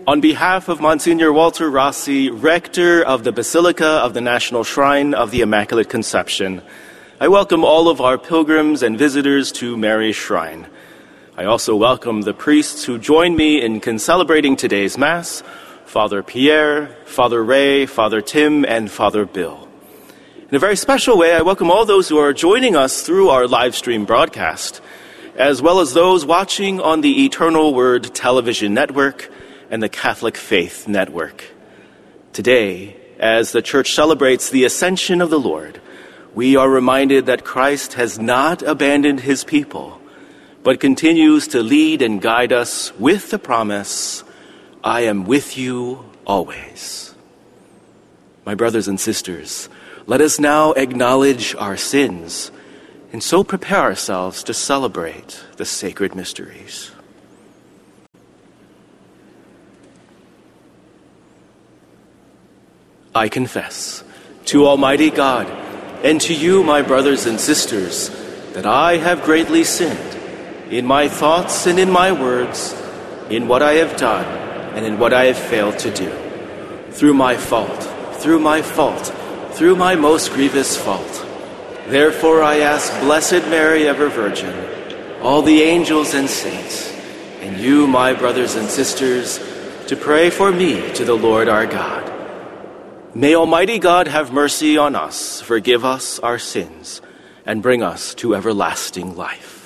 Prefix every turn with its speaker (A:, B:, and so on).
A: On behalf of Monsignor Walter Rossi, Rector of the Basilica of the National Shrine of the Immaculate Conception, I welcome all of our pilgrims and visitors to Mary's Shrine. I also welcome the priests who join me in celebrating today's Mass, Father Pierre, Father Ray, Father Tim, and Father Bill. In a very special way, I welcome all those who are joining us through our live stream broadcast, as well as those watching on the Eternal Word Television Network and the Catholic Faith Network. Today, as the Church celebrates the Ascension of the Lord, we are reminded that Christ has not abandoned his people, but continues to lead and guide us with the promise, I am with you always. My brothers and sisters, let us now acknowledge our sins and so prepare ourselves to celebrate the sacred mysteries. I confess to Almighty God and to you, my brothers and sisters, that I have greatly sinned in my thoughts and in my words, in what I have done and in what I have failed to do. Through my most grievous fault. Therefore I ask Blessed Mary, ever Virgin, all the angels and saints, and you, my brothers and sisters, to pray for me to the Lord our God. May Almighty God have mercy on us, forgive us our sins, and bring us to everlasting life.